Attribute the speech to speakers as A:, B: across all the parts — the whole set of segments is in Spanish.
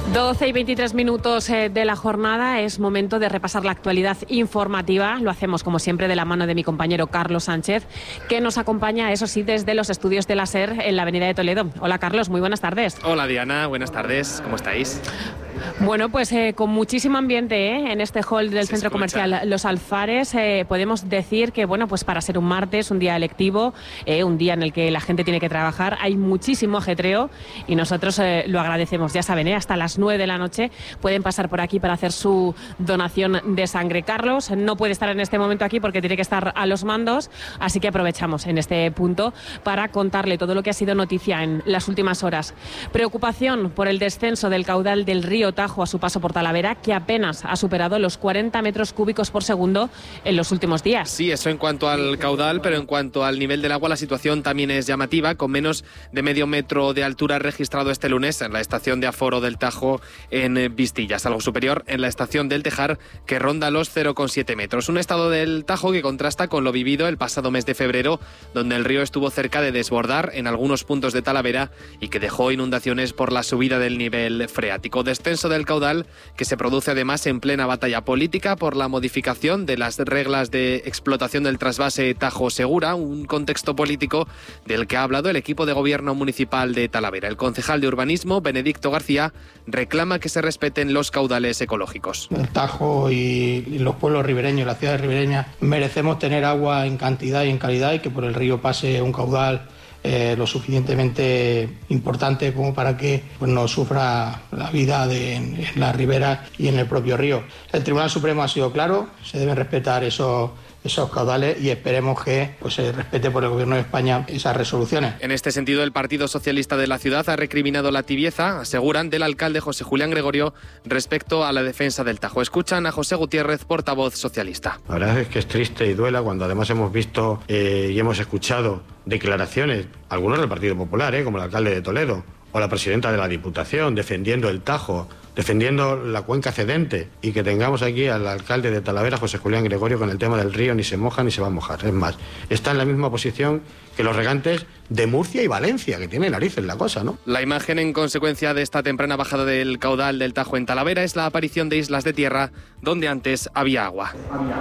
A: 12 y 23 minutos de la jornada, es momento de repasar la actualidad informativa. Lo hacemos como siempre de la mano de mi compañero Carlos Sánchez, que nos acompaña, eso sí, desde los estudios de la SER en la avenida de Toledo. Hola Carlos, muy buenas tardes.
B: Hola Diana, buenas tardes, ¿cómo estáis?
A: Bueno, pues con muchísimo ambiente en este hall del centro comercial Los Alfares. Podemos decir que, bueno, pues para ser un martes, un día lectivo, un día en el que la gente tiene que trabajar, hay muchísimo ajetreo y nosotros lo agradecemos. Ya saben, hasta las 9 de la noche pueden pasar por aquí para hacer su donación de sangre. Carlos no puede estar en este momento aquí porque tiene que estar a los mandos, así que aprovechamos en este punto para contarle todo lo que ha sido noticia en las últimas horas. Preocupación por el descenso del caudal del río Tajo a su paso por Talavera, que apenas ha superado los 40 metros cúbicos por segundo en los últimos días.
B: Sí, eso en cuanto al caudal, pero en cuanto al nivel del agua la situación también es llamativa, con menos de medio metro de altura registrado este lunes en la estación de aforo del Tajo en Vistillas, algo superior en la estación del Tejar, que ronda los 0,7 metros. Un estado del Tajo que contrasta con lo vivido el pasado mes de febrero, donde el río estuvo cerca de desbordar en algunos puntos de Talavera y que dejó inundaciones por la subida del nivel freático. Descenso del caudal que se produce además en plena batalla política por la modificación de las reglas de explotación del trasvase Tajo Segura, un contexto político del que ha hablado el equipo de gobierno municipal de Talavera. El concejal de urbanismo, Benedicto García, reclama que se respeten los caudales ecológicos.
C: El Tajo y los pueblos ribereños, las ciudades ribereñas, merecemos tener agua en cantidad y en calidad y que por el río pase un caudal lo suficientemente importante como para que no sufra la vida en las riberas y en el propio río. El Tribunal Supremo ha sido claro, se deben respetar esos caudales y esperemos que se respete por el Gobierno de España esas resoluciones.
B: En este sentido, el Partido Socialista de la ciudad ha recriminado la tibieza, aseguran, del alcalde José Julián Gregorio respecto a la defensa del Tajo. Escuchan a José Gutiérrez, portavoz socialista.
D: La verdad es que es triste y duela cuando además hemos visto y hemos escuchado declaraciones, algunos del Partido Popular, como el alcalde de Toledo o la presidenta de la Diputación, defendiendo el Tajo, defendiendo la cuenca cedente, y que tengamos aquí al alcalde de Talavera, José Julián Gregorio, con el tema del río ni se moja ni se va a mojar. Es más, está en la misma posición que los regantes de Murcia y Valencia, que tiene narices la cosa, ¿no?
B: La imagen en consecuencia de esta temprana bajada del caudal del Tajo en Talavera es la aparición de islas de tierra donde antes había agua.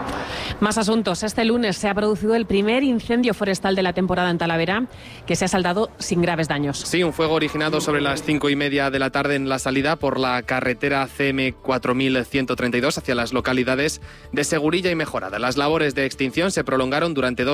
A: Más asuntos. Este lunes se ha producido el primer incendio forestal de la temporada en Talavera, que se ha saldado sin graves daños.
B: Sí, un fuego originado sobre las 5:30 de la tarde en la salida por la carretera CM 4132 hacia las localidades de Segurilla y Mejorada. Las labores de extinción se prolongaron durante 2